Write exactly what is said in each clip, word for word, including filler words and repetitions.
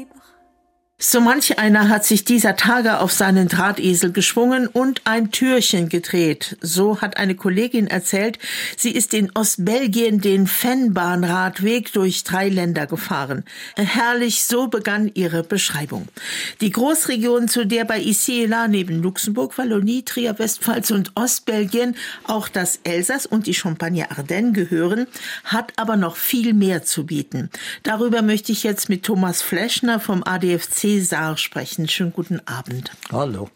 So manch einer hat sich dieser Tage auf seinen Drahtesel geschwungen und ein Türchen gedreht. So hat eine Kollegin erzählt, sie ist in Ostbelgien den Fenbahnradweg durch drei Länder gefahren. Herrlich, so begann ihre Beschreibung. Die Großregion, zu der bei Ici-et-là neben Luxemburg, Wallonie, Trier, Westpfalz und Ostbelgien auch das Elsass und die Champagne-Ardenne gehören, hat aber noch viel mehr zu bieten. Darüber möchte ich jetzt mit Thomas Fleschner vom A D F C Saar sprechen. Schönen guten Abend. Hallo.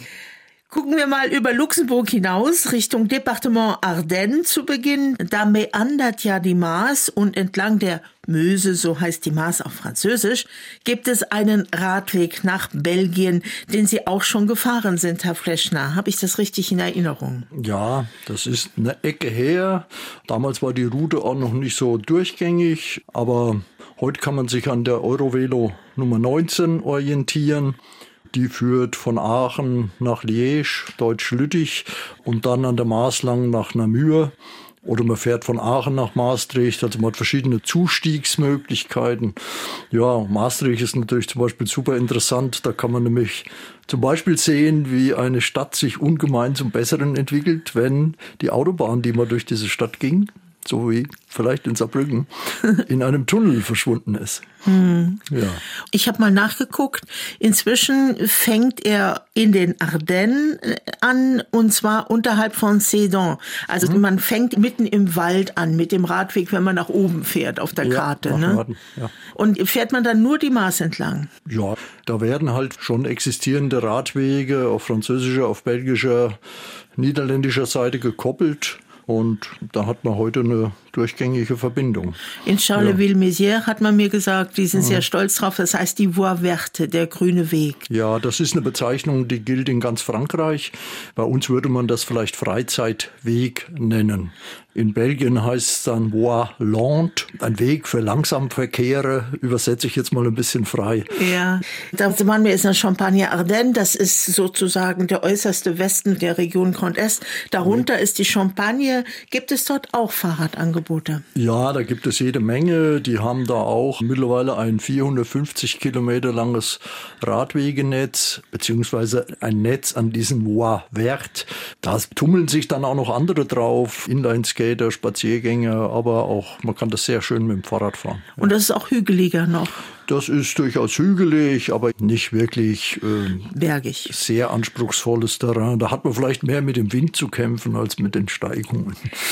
Gucken wir mal über Luxemburg hinaus, Richtung Departement Ardennes zu Beginn. Da meandert ja die Maas und entlang der Meuse, so heißt die Maas auf Französisch, gibt es einen Radweg nach Belgien, den Sie auch schon gefahren sind, Herr Fleschner. Habe ich das richtig in Erinnerung? Ja, das ist eine Ecke her. Damals war die Route auch noch nicht so durchgängig, aber heute kann man sich an der Eurovelo Nummer neunzehn orientieren. Die führt von Aachen nach Liège, Deutsch-Lüttich und dann an der Maas lang nach Namur. Oder man fährt von Aachen nach Maastricht, also man hat verschiedene Zustiegsmöglichkeiten. Ja, Maastricht ist natürlich zum Beispiel super interessant. Da kann man nämlich zum Beispiel sehen, wie eine Stadt sich ungemein zum Besseren entwickelt, wenn die Autobahn, die mal durch diese Stadt ging, so wie vielleicht in Saarbrücken, in einem Tunnel verschwunden ist. Hm. Ja. Ich habe mal nachgeguckt. Inzwischen fängt er in den Ardennen an, und zwar unterhalb von Sedan. Also mhm. man fängt mitten im Wald an mit dem Radweg, wenn man nach oben fährt auf der ja, Karte. nach Ne? Norden, ja. Und fährt man dann nur die Maas entlang? Ja, da werden halt schon existierende Radwege auf französischer, auf belgischer, niederländischer Seite gekoppelt. Und da hat man heute eine durchgängige Verbindung. In Charleville-Mézières hat man mir gesagt, die sind sehr stolz drauf, das heißt die Voie Verte, der grüne Weg. Ja, das ist eine Bezeichnung, die gilt in ganz Frankreich. Bei uns würde man das vielleicht Freizeitweg nennen. In Belgien heißt es dann Voie Lente, ein Weg für Langsamverkehre, übersetze ich jetzt mal ein bisschen frei. Ja, da waren wir jetzt in Champagne-Ardenne, das ist sozusagen der äußerste Westen der Region Grand Est. Darunter mhm. ist die Champagne. Gibt es dort auch Fahrradangebote? Ja, da gibt es jede Menge. Die haben da auch mittlerweile ein vierhundertfünfzig Kilometer langes Radwegenetz, beziehungsweise ein Netz an diesen Voies Vertes. Da tummeln sich dann auch noch andere drauf, Inlineskater, Spaziergänger, aber auch, man kann das sehr schön mit dem Fahrrad fahren. Und das ist auch hügeliger noch? Das ist durchaus hügelig, aber nicht wirklich äh, bergig. Sehr anspruchsvolles Terrain. Da hat man vielleicht mehr mit dem Wind zu kämpfen als mit den Steigungen.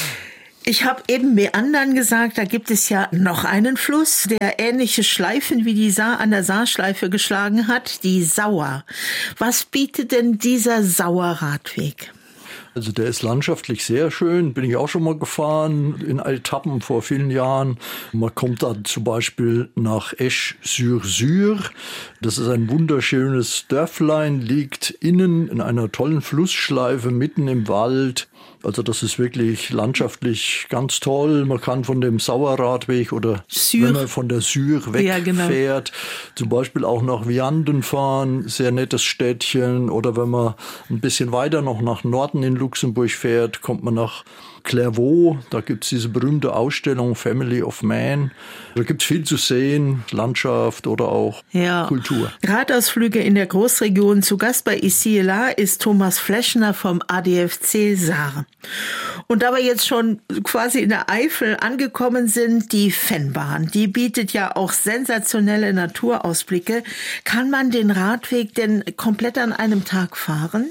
Ich habe eben Meandern gesagt, da gibt es ja noch einen Fluss, der ähnliche Schleifen wie die Saar an der Saarschleife geschlagen hat, die Sauer. Was bietet denn dieser Sauerradweg? Also der ist landschaftlich sehr schön, bin ich auch schon mal gefahren in Etappen vor vielen Jahren. Man kommt dann zum Beispiel nach Esch-sur-Sur. Das ist ein wunderschönes Dörflein, liegt innen in einer tollen Flussschleife mitten im Wald. Also das ist wirklich landschaftlich ganz toll. Man kann von dem Sauerradweg oder Sur. wenn man von der Sur wegfährt, ja, genau. zum Beispiel auch nach Vianden fahren, sehr nettes Städtchen. Oder wenn man ein bisschen weiter noch nach Norden in Luxemburg fährt, kommt man nach Clairvaux. Da gibt es diese berühmte Ausstellung Family of Man. Da gibt es viel zu sehen, Landschaft oder auch ja. Kultur. Radausflüge in der Großregion. Zu Gast bei Ici-et-là ist Thomas Fleschner vom A D F C Saar. Und da wir jetzt schon quasi in der Eifel angekommen sind, die Fennbahn, die bietet ja auch sensationelle Naturausblicke. Kann man den Radweg denn komplett an einem Tag fahren?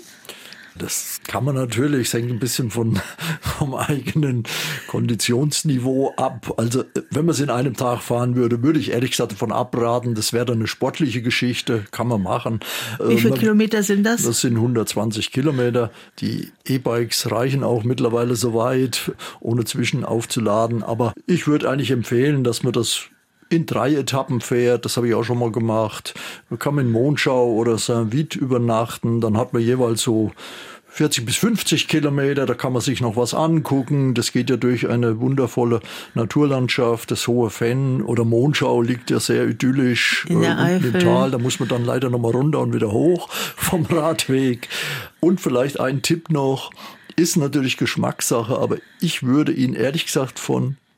Das kann man natürlich, es hängt ein bisschen von, vom eigenen Konditionsniveau ab. Also wenn man es in einem Tag fahren würde, würde ich ehrlich gesagt davon abraten. Das wäre dann eine sportliche Geschichte, kann man machen. Wie viele ähm, Kilometer sind das? Das sind hundertzwanzig Kilometer. Die E-Bikes reichen auch mittlerweile so weit, ohne zwischen aufzuladen. Aber ich würde eigentlich empfehlen, dass man das in drei Etappen fährt, das habe ich auch schon mal gemacht. Man kann in Monschau oder Saint-Vith übernachten, dann hat man jeweils so vierzig bis fünfzig Kilometer, da kann man sich noch was angucken. Das geht ja durch eine wundervolle Naturlandschaft, das Hohe Fenn oder Monschau liegt ja sehr idyllisch in der Eifel. Im Tal. Da muss man dann leider noch mal runter und wieder hoch vom Radweg. Und vielleicht ein Tipp noch, ist natürlich Geschmackssache, aber ich würde ihn ehrlich gesagt von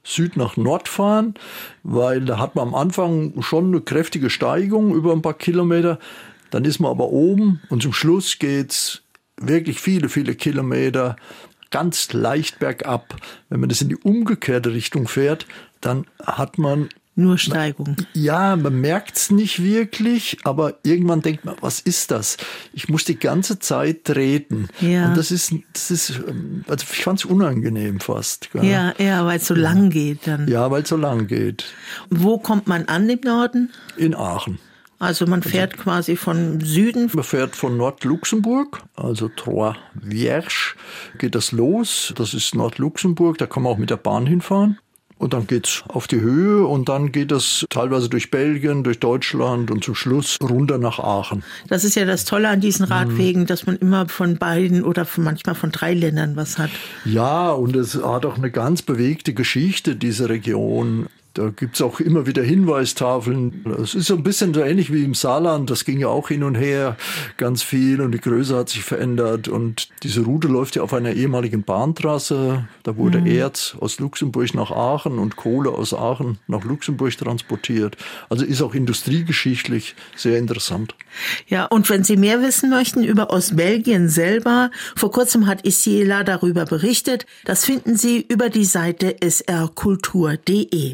Süd nach Nord fahren, weil da hat man am Anfang schon eine kräftige Steigung über ein paar Kilometer. Dann ist man aber oben und zum Schluss geht's wirklich viele, viele Kilometer ganz leicht bergab. Wenn man das in die umgekehrte Richtung fährt, dann hat man nur Steigung. Ja, man merkt's nicht wirklich, aber irgendwann denkt man, was ist das? Ich muss die ganze Zeit treten. Ja. Und das ist, das ist, also ich fand's unangenehm fast. Gell? Ja, ja, weil es so lang geht dann. Ja, weil es so lang geht. Wo kommt man an im Norden? In Aachen. Also man fährt also, quasi von Süden. Man fährt von Nordluxemburg, also Trois-Vierges, geht das los. Das ist Nordluxemburg, da kann man auch mit der Bahn hinfahren. Und dann geht's auf die Höhe und dann geht es teilweise durch Belgien, durch Deutschland und zum Schluss runter nach Aachen. Das ist ja das Tolle an diesen Radwegen, mhm. dass man immer von beiden oder von, manchmal von drei Ländern was hat. Ja, und es hat auch eine ganz bewegte Geschichte, diese Region. Da gibt's auch immer wieder Hinweistafeln. Es ist so ein bisschen so ähnlich wie im Saarland. Das ging ja auch hin und her ganz viel und die Größe hat sich verändert. Und diese Route läuft ja auf einer ehemaligen Bahntrasse. Da wurde mhm. Erz aus Luxemburg nach Aachen und Kohle aus Aachen nach Luxemburg transportiert. Also ist auch industriegeschichtlich sehr interessant. Ja, und wenn Sie mehr wissen möchten über Ostbelgien selber, vor kurzem hat Isiela darüber berichtet. Das finden Sie über die Seite s r kultur punkt d e.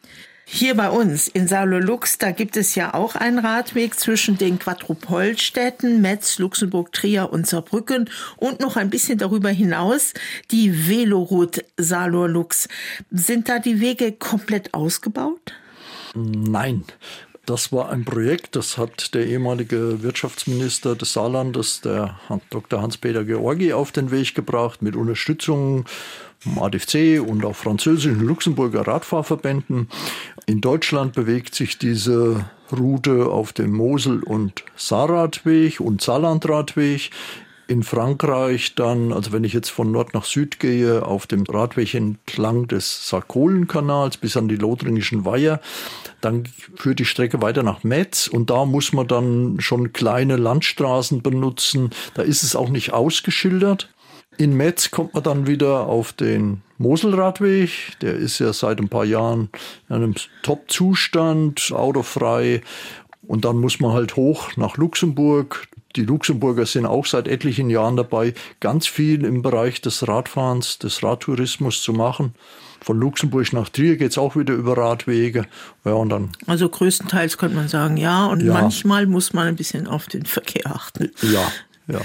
Hier bei uns in Saarlouis, da gibt es ja auch einen Radweg zwischen den Quadrupolstädten Metz, Luxemburg, Trier und Saarbrücken und noch ein bisschen darüber hinaus die Veloroute Saarlouis. Sind da die Wege komplett ausgebaut? Nein. Das war ein Projekt, das hat der ehemalige Wirtschaftsminister des Saarlandes, der Doktor Hans-Peter Georgi, auf den Weg gebracht, mit Unterstützung vom A D F C und auch französischen Luxemburger Radfahrverbänden. In Deutschland bewegt sich diese Route auf dem Mosel- und Saarradweg und Saarlandradweg. In Frankreich dann, also wenn ich jetzt von Nord nach Süd gehe, auf dem Radweg entlang des Sarkolenkanals bis an die Lothringischen Weiher, dann führt die Strecke weiter nach Metz und da muss man dann schon kleine Landstraßen benutzen. Da ist es auch nicht ausgeschildert. In Metz kommt man dann wieder auf den Moselradweg. Der ist ja seit ein paar Jahren in einem Top-Zustand, autofrei. Und dann muss man halt hoch nach Luxemburg. Die Luxemburger sind auch seit etlichen Jahren dabei, ganz viel im Bereich des Radfahrens, des Radtourismus zu machen. Von Luxemburg nach Trier geht's auch wieder über Radwege. Ja, und dann also größtenteils könnte man sagen, ja. Und ja. manchmal muss man ein bisschen auf den Verkehr achten. Ja, ja.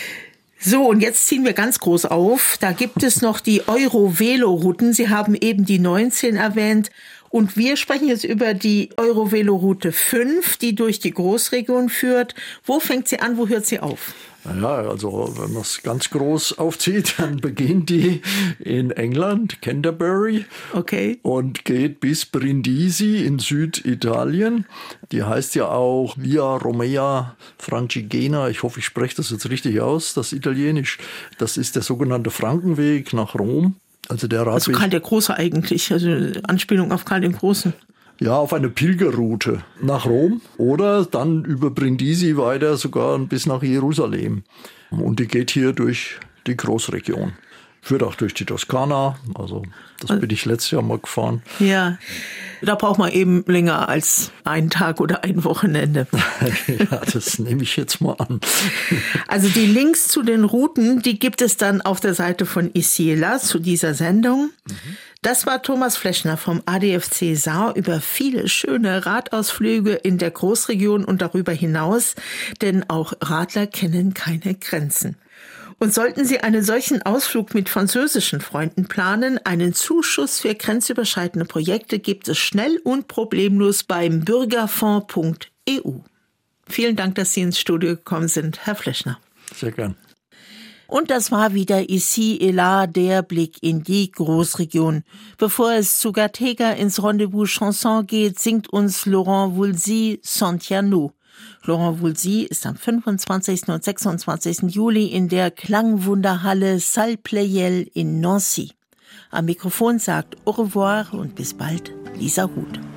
So, und jetzt ziehen wir ganz groß auf. Da gibt es noch die Euro-Velo-Routen. Sie haben eben die neunzehn erwähnt. Und wir sprechen jetzt über die Euro-Velo-Route fünf, die durch die Großregion führt. Wo fängt sie an, wo hört sie auf? Ja, also wenn man es ganz groß aufzieht, dann beginnt die in England, Canterbury, okay, und geht bis Brindisi in Süditalien. Die heißt ja auch Via Romea Francigena. Ich hoffe, ich spreche das jetzt richtig aus, das Italienisch. Das ist der sogenannte Frankenweg nach Rom. Also der Radweg. Also Karl der Große eigentlich, also Anspielung auf Karl den Großen. Ja, auf eine Pilgerroute nach Rom oder dann über Brindisi weiter sogar bis nach Jerusalem. Und die geht hier durch die Großregion. Führt auch durch die Toskana, also das bin ich letztes Jahr mal gefahren. Ja, da braucht man eben länger als einen Tag oder ein Wochenende. Ja, das nehme ich jetzt mal an. Also die Links zu den Routen, die gibt es dann auf der Seite von Isiela zu dieser Sendung. Mhm. Das war Thomas Fleschner vom A D F C Saar über viele schöne Radausflüge in der Großregion und darüber hinaus, denn auch Radler kennen keine Grenzen. Und sollten Sie einen solchen Ausflug mit französischen Freunden planen, einen Zuschuss für grenzüberschreitende Projekte gibt es schnell und problemlos beim bürgerfonds punkt e u. Vielen Dank, dass Sie ins Studio gekommen sind, Herr Fleschner. Sehr gern. Und das war wieder Isiela, der Blick in die Großregion. Bevor es zu Gattega ins Rendezvous Chanson geht, singt uns Laurent Voulzy Santiano. Laurent Voulzy ist am fünfundzwanzigsten und sechsundzwanzigsten Juli in der Klangwunderhalle Salle Pleyel in Nancy. Am Mikrofon sagt au revoir und bis bald Lisa Ruth.